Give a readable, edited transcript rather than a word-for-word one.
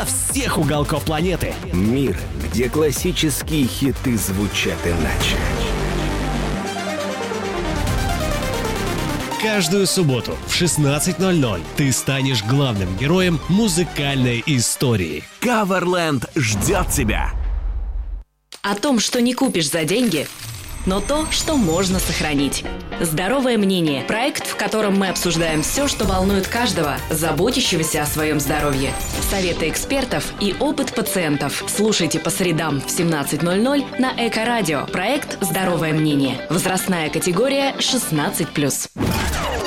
со всех уголков планеты. Мир, где классические хиты звучат иначе. Каждую субботу в 16:00 ты станешь главным героем музыкальной истории. Coverland ждет тебя. О том, что не купишь за деньги, но то, что можно сохранить. «Здоровое мнение» – проект, в котором мы обсуждаем все, что волнует каждого, заботящегося о своем здоровье. Советы экспертов и опыт пациентов. Слушайте по средам в 17:00 на Эко-радио. Проект «Здоровое мнение». Возрастная категория 16+.